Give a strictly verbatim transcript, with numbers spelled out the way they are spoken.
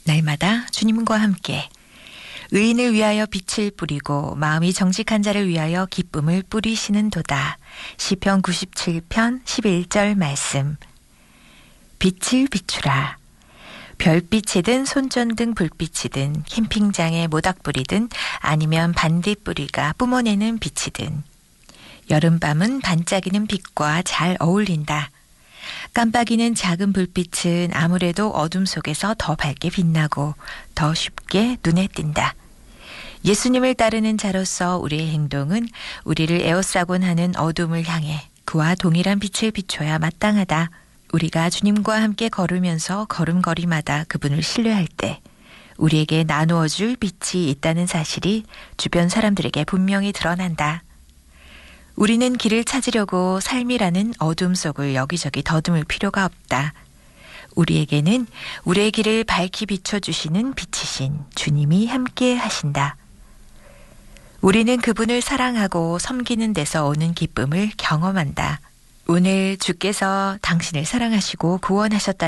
날마다 주님과 함께 의인을 위하여 빛을 뿌리고 마음이 정직한 자를 위하여 기쁨을 뿌리시는 도다. 시편 구십칠 편 십일 절 말씀. 빛을 비추라. 별빛이든 손전등 불빛이든 캠핑장의 모닥불이든 아니면 반딧불이가 뿜어내는 빛이든 여름밤은 반짝이는 빛과 잘 어울린다. 깜빡이는 작은 불빛은 아무래도 어둠 속에서 더 밝게 빛나고 더 쉽게 눈에 띈다. 예수님을 따르는 자로서 우리의 행동은 우리를 에워싸곤 하는 어둠을 향해 그와 동일한 빛을 비춰야 마땅하다. 우리가 주님과 함께 걸으면서 걸음걸이마다 그분을 신뢰할 때 우리에게 나누어 줄 빛이 있다는 사실이 주변 사람들에게 분명히 드러난다. 우리는 길을 찾으려고 삶이라는 어둠 속을 여기저기 더듬을 필요가 없다. 우리에게는 우리의 길을 밝히 비춰주시는 빛이신 주님이 함께 하신다. 우리는 그분을 사랑하고 섬기는 데서 오는 기쁨을 경험한다. 오늘 주께서 당신을 사랑하시고 구원하셨다.